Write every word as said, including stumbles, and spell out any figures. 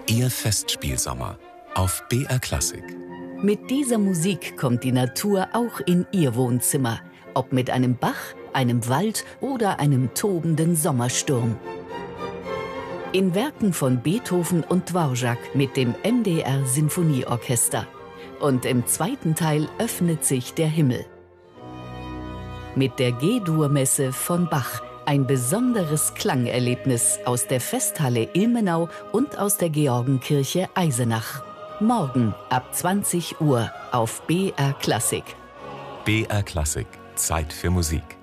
Ihr Festspielsommer auf B R Klassik. Mit dieser Musik kommt die Natur auch in Ihr Wohnzimmer, ob mit einem Bach, einem Wald oder einem tobenden Sommersturm. In Werken von Beethoven und Dvorak mit dem M D R Sinfonieorchester. Und im zweiten Teil öffnet sich der Himmel. Mit der G-Dur-Messe von Bach, ein besonderes Klangerlebnis aus der Festhalle Ilmenau und aus der Georgenkirche Eisenach. Morgen ab zwanzig Uhr auf B R Klassik. B R Klassik, Zeit für Musik.